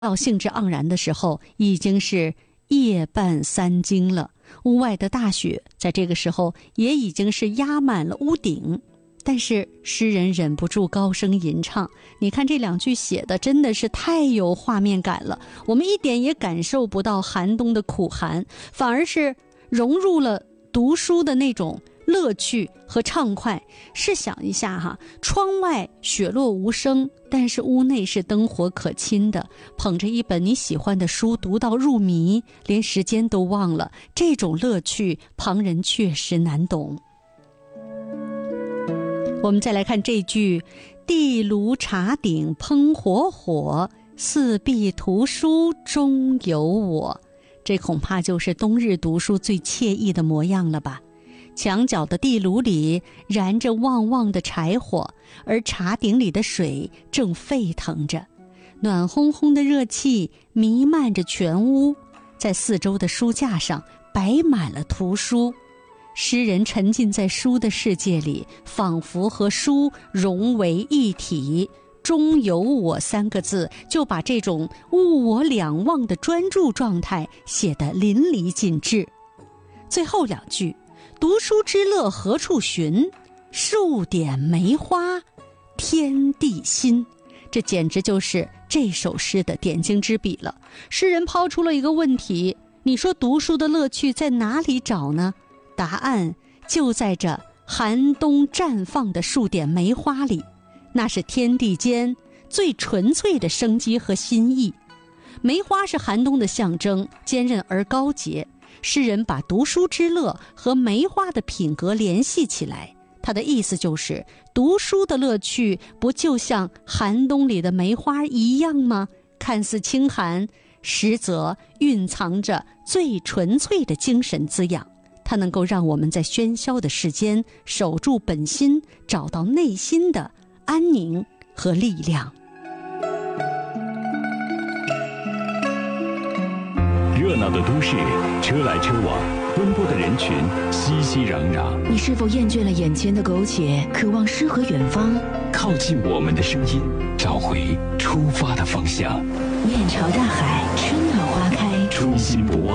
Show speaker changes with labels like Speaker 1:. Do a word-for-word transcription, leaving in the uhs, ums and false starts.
Speaker 1: 到兴致盎然的时候，已经是夜半三更了。屋外的大雪在这个时候也已经是压满了屋顶，但是诗人忍不住高声吟唱。你看这两句写的真的是太有画面感了，我们一点也感受不到寒冬的苦寒，反而是融入了读书的那种乐趣和畅快。试想一下哈，窗外雪落无声，但是屋内是灯火可亲的，捧着一本你喜欢的书读到入迷，连时间都忘了，这种乐趣旁人确实难懂。我们再来看这句，地炉茶鼎烹火火，四壁图书中有我。这恐怕就是冬日读书最惬意的模样了吧。墙角的地炉里燃着旺旺的柴火，而茶鼎里的水正沸腾着，暖烘烘的热气弥漫着全屋，在四周的书架上摆满了图书。诗人沉浸在书的世界里，仿佛和书融为一体，中有我三个字就把这种物我两忘的专注状态写得淋漓尽致。最后两句，读书之乐何处寻，数点梅花天地心，这简直就是这首诗的点睛之笔了。诗人抛出了一个问题，你说读书的乐趣在哪里找呢？答案就在这寒冬绽放的数点梅花里，那是天地间最纯粹的生机和心意。梅花是寒冬的象征，坚韧而高洁。诗人把读书之乐和梅花的品格联系起来，他的意思就是读书的乐趣不就像寒冬里的梅花一样吗？看似清寒，实则蕴藏着最纯粹的精神滋养，它能够让我们在喧嚣的世间守住本心，找到内心的安宁和力量。
Speaker 2: 热闹的都市，车来车往，奔波的人群熙熙攘攘。
Speaker 3: 你是否厌倦了眼前的苟且，渴望诗和远方？
Speaker 2: 靠近我们的声音，找回出发的方向。
Speaker 3: 面朝大海，春暖花开，
Speaker 2: 初心不忘。